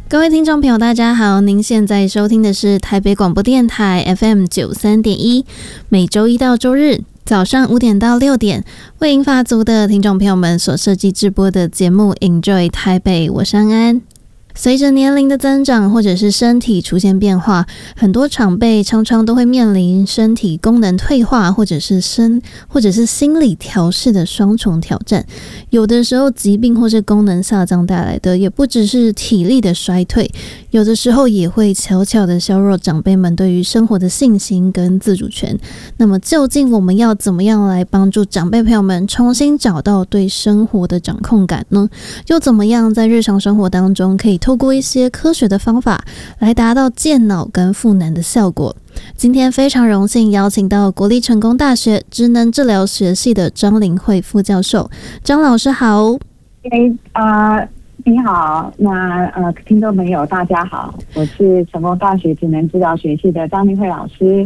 各位听众朋友大家好，您现在收听的是台北广播电台 FM 93.1，每周一到周日早上5点到6点，为银发族的听众朋友们所设计直播的节目 Enjoy 台北，我是安安。随着年龄的增长，或者是身体出现变化，很多长辈常常都会面临身体功能退化，或者是心理调适的双重挑战。有的时候疾病或是功能下降带来的，也不只是体力的衰退，有的时候也会悄悄的削弱长辈们对于生活的信心跟自主权。那么究竟我们要怎么样来帮助长辈朋友们重新找到对生活的掌控感呢？又怎么样在日常生活当中可以透过一些科学的方法来达到健脑跟复能的效果？今天非常荣幸邀请到国立成功大学职能治疗学系的张玲慧副教授。张老师好。 你好，听众朋友大家好，我是成功大学职能治疗学系的张玲慧老师。